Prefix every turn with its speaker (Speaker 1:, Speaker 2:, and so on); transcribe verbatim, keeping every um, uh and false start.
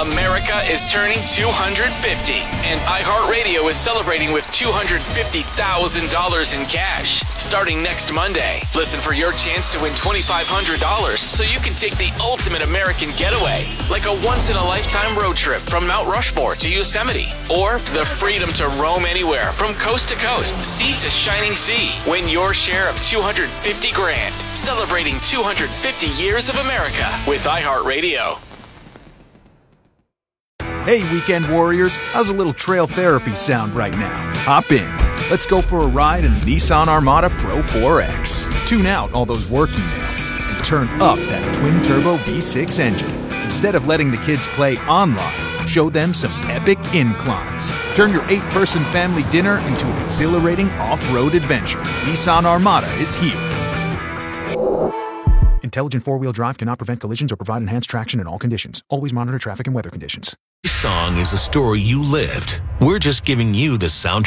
Speaker 1: America is turning two hundred fifty, and iHeartRadio is celebrating with two hundred fifty thousand dollars in cash. Starting next Monday, listen for your chance to win twenty-five hundred dollars so you can take the ultimate American getaway, like a once-in-a-lifetime road trip from Mount Rushmore to Yosemite, or the freedom to roam anywhere from coast to coast, sea to shining sea. Win your share of two hundred fifty grand, celebrating two hundred fifty years of America with iHeartRadio.
Speaker 2: Hey, weekend warriors, how's a little trail therapy sound right now? Hop in. Let's go for a ride in the Nissan Armada Pro four X. Tune out all those work emails and turn up that twin-turbo V six engine. Instead of letting the kids play online, show them some epic inclines. Turn your eight-person family dinner into an exhilarating off-road adventure. Nissan Armada is here. Intelligent four-wheel drive cannot prevent collisions or provide enhanced traction in all conditions. Always monitor traffic and weather conditions.
Speaker 3: This song is a story you lived. We're just giving you the soundtrack.